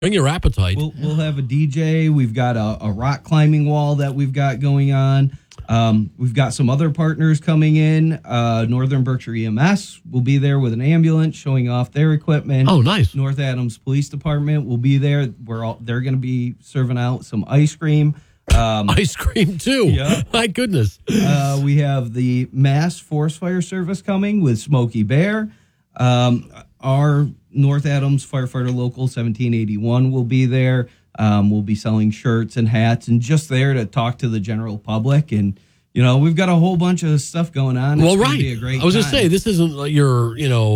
Bring your appetite. We'll have a DJ. We've got a rock climbing wall that we've got going on. We've got some other partners coming in. Northern Berkshire EMS will be there with an ambulance showing off their equipment. Oh, nice. North Adams Police Department will be there. They're going to be serving out some ice cream. Ice cream, too. Yeah. My goodness. We have the Mass Forest Fire Service coming with Smokey Bear. Our North Adams Firefighter Local 1781 will be there. We'll be selling shirts and hats and just there to talk to the general public. And, we've got a whole bunch of stuff going on. Well, it's right. Be a great I was time. just saying, this isn't like your,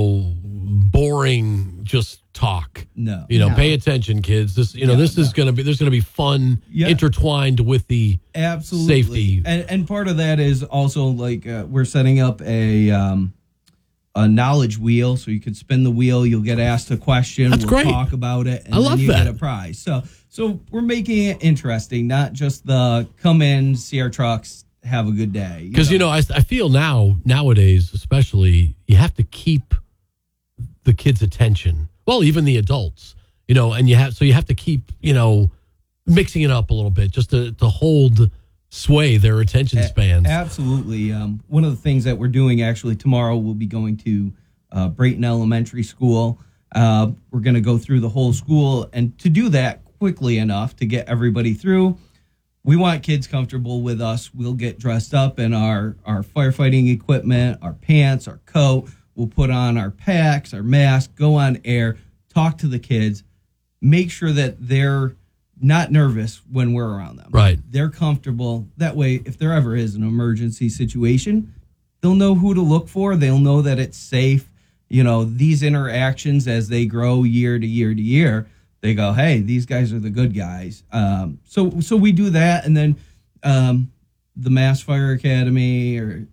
boring just talk. No. Pay attention, kids. This is going to be, there's going to be fun intertwined with the absolutely safety. And part of that is also like we're setting up a knowledge wheel, so you could spin the wheel. You'll get asked a question. That's great. Talk about it, and I love then you that. get a prize. So we're making it interesting, not just the come in, see our trucks, have a good day. Because I feel nowadays, especially, you have to keep the kids' attention. Well, even the adults, and you have to keep mixing it up a little bit just to hold sway their attention spans. Absolutely. One of the things that we're doing actually tomorrow, we'll be going to Brayton Elementary School. We're going to go through the whole school, and to do that quickly enough to get everybody through, we want kids comfortable with us. We'll get dressed up in our firefighting equipment, our pants, our coat. We'll put on our packs, our mask, go on air, talk to the kids, make sure that they're not nervous when we're around them. Right. They're comfortable. That way, if there ever is an emergency situation, they'll know who to look for. They'll know that it's safe. These interactions as they grow year to year to year, they go, hey, these guys are the good guys. So we do that. And then the Mass Fire Academy or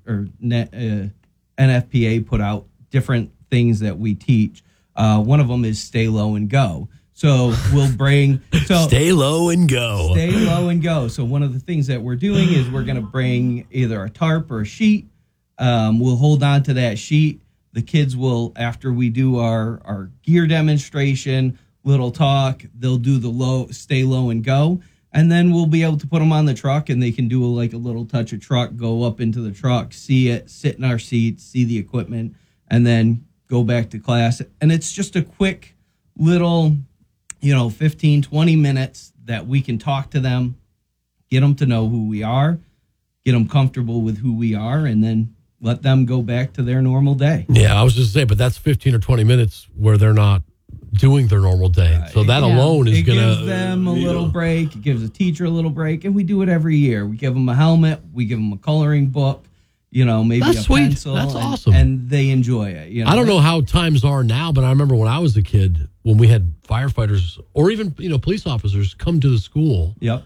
NFPA put out different things that we teach. One of them is stay low and go. So we'll bring stay low and go. Stay low and go. So one of the things that we're doing is we're going to bring either a tarp or a sheet. We'll hold on to that sheet. The kids will, after we do our gear demonstration, little talk, they'll do the stay low and go. And then we'll be able to put them on the truck, and they can do a little touch of truck, go up into the truck, see it, sit in our seats, see the equipment, and then go back to class. And it's just a quick little 15, 20 minutes that we can talk to them, get them to know who we are, get them comfortable with who we are, and then let them go back to their normal day. Yeah, I was just saying, but that's 15 or 20 minutes where they're not doing their normal day. So that alone is going to... It gives them a little break. It gives the teacher a little break, and we do it every year. We give them a helmet. We give them a coloring book, maybe that's a sweet. pencil. That's awesome. And they enjoy it. I don't know how times are now, but I remember when I was a kid, when we had firefighters or even police officers come to the school. Yep.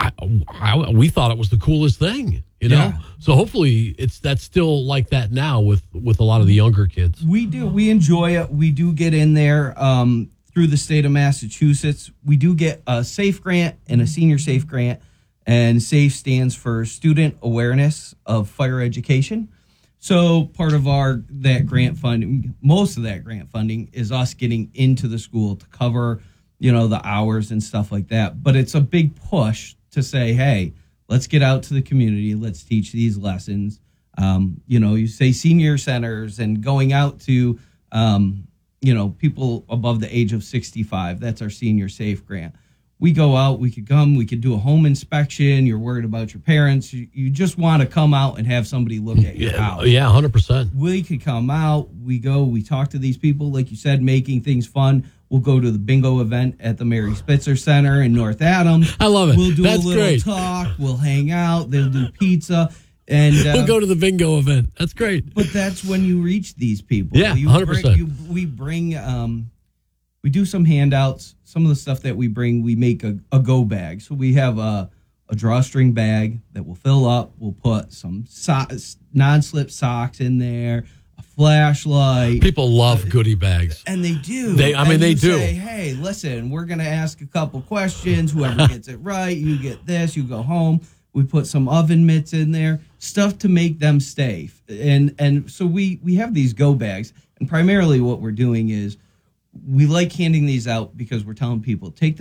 We thought it was the coolest thing, Yeah. So hopefully that's still like that now with a lot of the younger kids. We do. We enjoy it. We do get in there through the state of Massachusetts. We do get a SAFE grant and a senior SAFE grant, and SAFE stands for Student Awareness of Fire Education. So part of that grant funding, most of that grant funding is us getting into the school to cover, the hours and stuff like that. But it's a big push to say, hey, let's get out to the community. Let's teach these lessons. You say senior centers and going out to, people above the age of 65. That's our senior SAFE grant. We go out, we could do a home inspection. You're worried about your parents. You just want to come out and have somebody look at your house. Yeah, 100%. We could come out, we talk to these people, like you said, making things fun. We'll go to the bingo event at the Mary Spitzer Center in North Adams. I love it. We'll do That's a little great. talk. We'll hang out. They'll do pizza. And we'll go to the bingo event. That's great. But that's when you reach these people. Yeah, 100%. We do some handouts. Some of the stuff that we bring, we make a go bag. So we have a drawstring bag that we'll fill up. We'll put some non-slip socks in there, a flashlight. People love goodie bags. And they do. They do. Say, hey, listen, we're going to ask a couple questions. Whoever gets it right, you get this, you go home. We put some oven mitts in there, stuff to make them stay. And so we have these go bags. And primarily what we're doing is we like handing these out because we're telling people take